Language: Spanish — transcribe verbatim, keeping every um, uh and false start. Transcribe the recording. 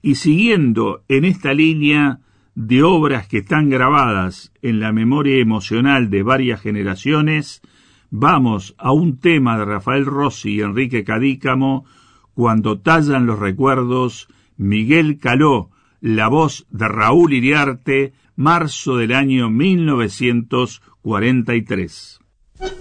Y siguiendo en esta línea de obras que están grabadas en la memoria emocional de varias generaciones, vamos a un tema de Rafael Rossi y Enrique Cadícamo, Cuando tallan los recuerdos, Miguel Caló, la voz de Raúl Iriarte, marzo del año mil novecientos cuarenta y tres.